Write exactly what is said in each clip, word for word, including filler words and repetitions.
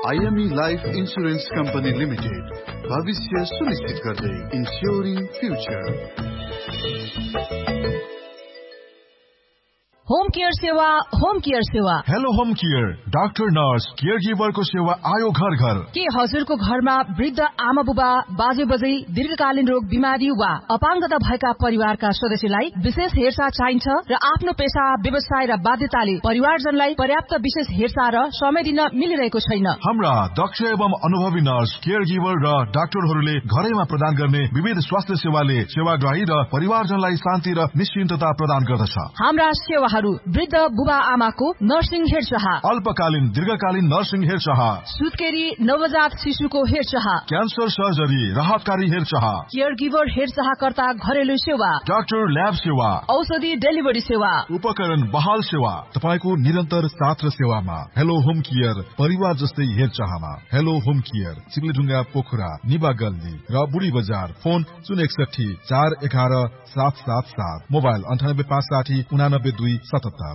IME life insurance company limited, भविष्य सुनिश्चित गर्दै, इन्स्योरिङ फ्युचर। होम केयर सेवा, होम केयर सेवा। Hello home care, doctor nurse care गिभरको सेवा आयो घर घर। के हजुरको घरमा वृद्ध आमा बुबा बाजे बजै दीर्घकालीन रोग बिमारी वा अपाङ्गता भएका परिवारका सदस्यलाई विशेष हेरचाह चाहिन्छ र आफ्नो पेशा व्यवसाय र बाध्यताले परिवारजनलाई पर्याप्त विशेष हेरचाह र समय दिन मिलिरहेको छैन। हाम्रा दक्ष एवं अनुभवी नर्स केयर गिभर र डाक्टरहरूले घरैमा प्रदान गर्ने विविध स्वास्थ्य सेवाले सेवाग्राही र परिवारजनलाई शान्ति र निश्चिन्तता प्रदान गर्दछ। हाम्रा सेवाहरू वृद्ध बुबा आमाको नर्सिङ हेरचाह, अल्पकालीन दीर्घकालीन नर्सिङ हेरचाह, सुत्केरी नवजात शिशुको हेरचाह, क्यान्सर सर्जरी राहतकारी हेरचाह, केयर गिभर हेरचाहकर्ता घरेलु सेवा, डाक्टर ल्याब सेवा, औषधि डेलिभरी सेवा, उपकरण बहाल सेवा, तपाईको निरन्तर साथ र सेवामा। हेलो होम केयर, परिवार जस्तै हेरचाहमा। हेलो होम केयर, चिप्लेढुङ्गा पोखरा, निबा गल्ली र बुढी बजार। फोन शून्य एकसठी चार एघार सात सात सात, मोबाइल अन्ठानब्बे पाँच साठी उनानब्बे दुई सतहत्तर।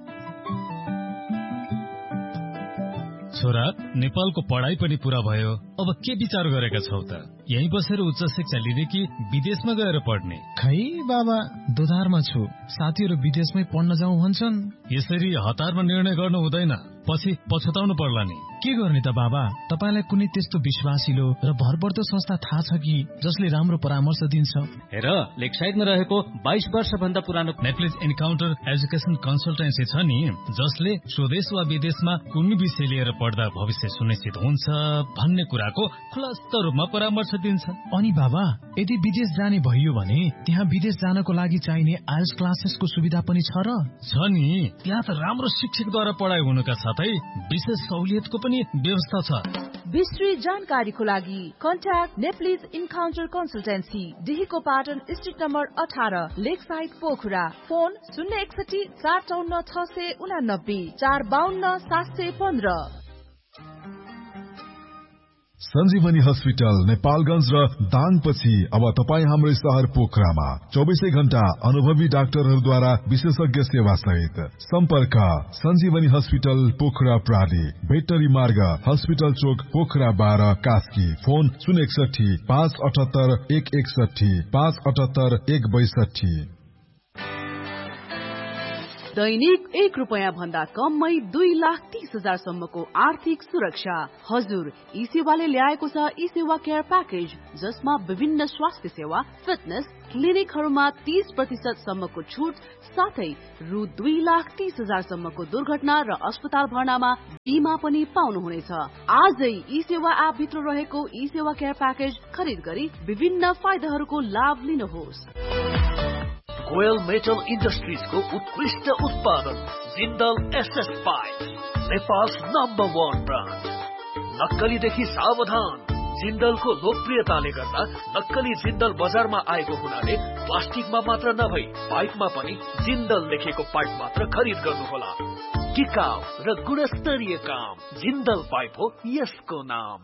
छोरा, नेपालको पढाइ पनि पूरा भयो, अब के विचार गरेका छौ त? यही बसेर उच्च शिक्षा लिने कि विदेशमा गएर पढ्ने? खै बाबा, दोधारमा छु। साथीहरू विदेशमै पढ्न जाउँ भन्छन्। यसरी हतारमा निर्णय गर्नु हुँदैन, पछि पछुताउनु पर्ला नि। के गर्ने त बाबा? तपाईलाई कुनै त्यस्तो विश्वासिलो र भरपर्दो संस्था थाहा छ कि जसले राम्रो परामर्श दिन्छ? हेर, लेकसाइडमा रहेको बाइस वर्ष भन्दा पुरानो नेप्लिज इन्काउन्टर एजुकेसन कन्सल्टेन्सी छ नि, जसले स्वदेश वा विदेशमा कुनै विषय लिएर पढ्दा भविष्य सुनिश्चित हुन्छ भन्ने कुराको खुलस्त रूपमा परामर्श दिन्छ। अनि बाबा, यदि विदेश जाने भइयो भने त्यहाँ विदेश जानको लागि चाहिने आइएल्स क्लासेसको सुविधा पनि छ र? छ नि, त्यहाँ त राम्रो शिक्षकद्वारा पढाइ हुनुका साथै विशेष सहुलियतको पनि व्यवस्था छ। विस्तृत जानकारीको लागि contact Nepalese encounter consultancy, डिहीको Patan street number अठार, लेक साइड पोखरा। फोन शून्य एकसठी चार चौन्न छ सय उनानब्बे चार बाहन्न सात सय पन्ध्र। सञ्जीवनी हस्पिटल नेपालगञ्ज र दाङपछि अब तपाईँ हाम्रै सहर पोखरामा चौबिसै घण्टा अनुभवी डाक्टरहरूद्वारा विशेषज्ञ सेवा सहित। सम्पर्क सञ्जीवनी हस्पिटल पोखरा प्राली, भेटरी मार्ग, हस्पिटल चोक पोखरा बाह्र, कास्की। फोन शून्य एकसठी पाँच अठहत्तर एक एकसठी पाँच अठहत्तर एक बैसठी। दैनिक एक रुपियाँ भन्दा कममै दुई लाख तीस हजार सम्मको आर्थिक सुरक्षा। हजुर, ई सेवाले ल्याएको छ ई सेवा केयर प्याकेज, जसमा विभिन्न स्वास्थ्य सेवा, फिटनेस क्लिनिकहरूमा तीस प्रतिशत सम्मको छुट साथै रु दुई लाख तीस हजार सम्मको दुर्घटना र अस्पताल भर्नामा बीमा पनि पाउनुहुनेछ। आजै ई सेवा एप भित्र रहेको ई सेवा केयर प्याकेज खरिद गरी विभिन्न फाइदाहरूको लाभ लिनुहोस्। गोयल मेटल इन्डस्ट्रिजको उत्कृष्ट उत्पादन Jindal SS pipe, Nepal's number one brand. नक्कलीदेखि सावधान। जिन्दलको लोकप्रियताले गर्दा नक्कली जिन्दल बजारमा आएको हुनाले प्लास्टिकमा मात्र नभई पाइपमा पनि जिन्दल लेखेको पाइप मात्र खरिद गर्नुहोला। टिकाउ र गुणस्तरीय काम, जिन्दल पाइप हो यसको नाम।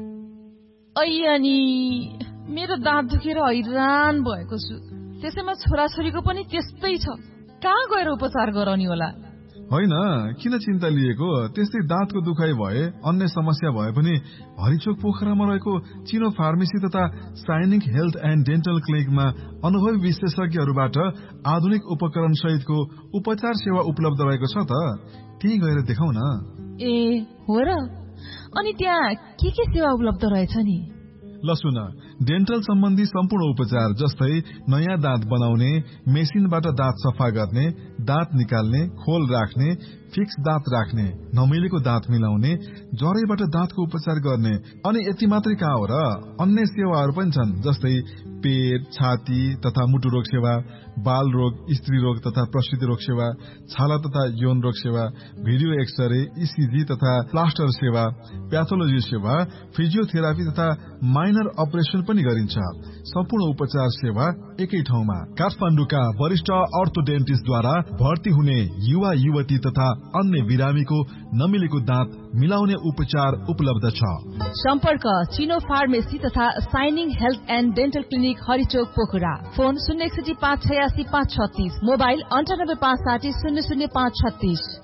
अय्यानी, मेरो दाँत दुखेर हैरान भएको छु। त्यसैमा छोराछोरीको पनि त्यस्तै छ। कहाँ गएर उपचार गराउने होला? होइन, किन चिन्ता लिएको? त्यस्तै दाँतको दुखाइ भए, अन्य समस्या भए पनि हरिचोक पोखरामा रहेको चिनो फार्मेसी तथा साइनिङ हेल्थ एन्ड डेन्टल क्लिनिकमा अनुभवी विशेषज्ञहरूबाट आधुनिक उपकरण सहितको उपचार सेवा उपलब्ध रहेको छ त। त्यही गएर देखाउ न। ए हो र? अनि त्यहाँ के के सेवा उपलब्ध रहेछ नि? ल सुन, डेन्टल सम्बन्धी सम्पूर्ण उपचार जस्तै नयाँ दाँत बनाउने, मेसिनबाट दाँत सफा गर्ने, दाँत निकाल्ने, खोल राख्ने, फिक्स दाँत राख्ने, नमिलेको दाँत मिलाउने, ज्वरैबाट दाँतको उपचार गर्ने। अनि यति मात्रै कहाँ हो र, अन्य सेवाहरू पनि छन्, जस्तै पेट, छाती तथा मुटु रोग सेवा, बाल रोग, स्त्री रोग तथा प्रसूति रोग सेवा, छाला तथा यौन रोग सेवा, भिडियो एक्सरे, इसिजी तथा प्लास्टर सेवा, प्याथोलोजी सेवा, फिजियोथेरापी तथा माइनर अपरेसन पनि गरिन्छ। सम्पूर्ण उपचार सेवा एकै ठाउँमा। काठमाडौँका वरिष्ठ अर्थोडेन्टिस्टद्वारा भर्ती हुने युवा युवती तथा अन्य बिरामीको नमिलेको दाँत मिलाउने उपचार उपलब्ध छ। सम्पर्क चिनो फार्मेसी तथा shining health and dental clinic, हरिचोक Pokhara. Phone शून्य एकसठी पाँच छयासी पाँच छत्तीस, मोबाइल अन्ठानब्बे पाँच साठी शून्य शून्य पाँच छत्तीस।